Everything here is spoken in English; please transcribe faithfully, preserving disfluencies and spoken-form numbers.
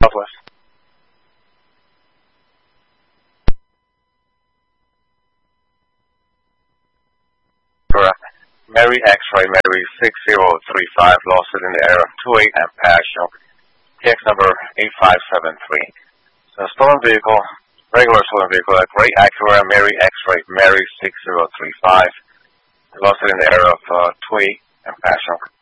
Southwest. Correct. Mary X-ray, Mary six zero three five, lost it in the area of two eight and Passion. T X number eight five seven three. So stolen vehicle, regular stolen vehicle, a gray Acura, Mary X-ray, Mary six zero three five. Lost it in the area of uh, two eight and Passion.